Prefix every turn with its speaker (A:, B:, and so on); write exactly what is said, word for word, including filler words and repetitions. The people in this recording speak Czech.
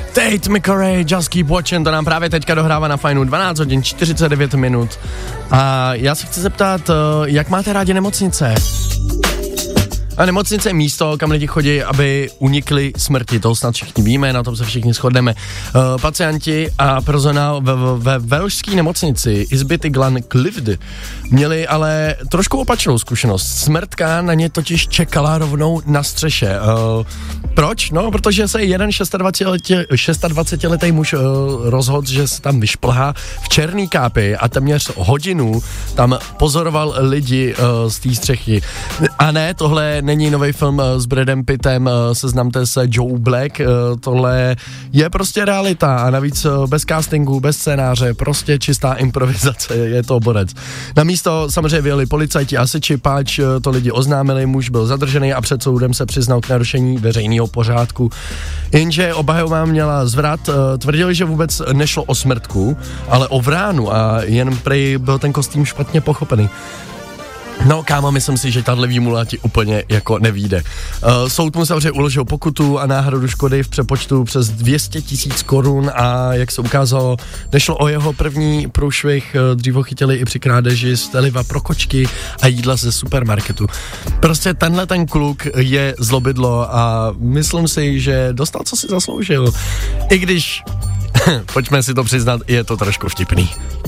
A: Tate McRae, Just Keep Watching, to nám právě teďka dohrává na Fajnu dvanáct hodin čtyřicet devět minut. A já se chci zeptat, jak máte rádi nemocnice? A nemocnice je místo, kam lidi chodí, aby unikli smrti, to snad všichni víme, na tom se všichni shodneme. Uh, pacienti a personál ve, ve velšské nemocnici Isbity Glan Clived měli ale trošku opačnou zkušenost. Smrtka na ně totiž čekala rovnou na střeše. Uh, proč? No, protože se jeden dvacetišestiletý muž uh, rozhodl, že se tam vyšplhá v černý kápi a téměř hodinu tam pozoroval lidi uh, z té střechy. A ne, tohle není nový film s Bradem Pittem, seznamte se, Joe Black, tohle je prostě realita a navíc bez castingu, bez scénáře, prostě čistá improvizace, je to borec. Na místo samozřejmě vyjeli policajti a hasiči, páč to lidi oznámili, muž byl zadržený a před soudem se přiznal k narušení veřejného pořádku. Jenže obhajoba měla zvrat, tvrdili, že vůbec nešlo o smrtku, ale o vránu a jen prej byl ten kostým špatně pochopený. No kámo, myslím si, že tahle výmluva ti úplně jako nevíde. Uh, soud mu samozřejmě uložil pokutu a náhradu škody v přepočtu přes dvě stě tisíc korun a jak se ukázalo, nešlo o jeho první průšvih, dřív ho chytili i při krádeži z steliva pro kočky a jídla ze supermarketu. Prostě tenhle ten kluk je zlobidlo a myslím si, že dostal, co si zasloužil. I když, pojďme si to přiznat, je to trošku vtipný.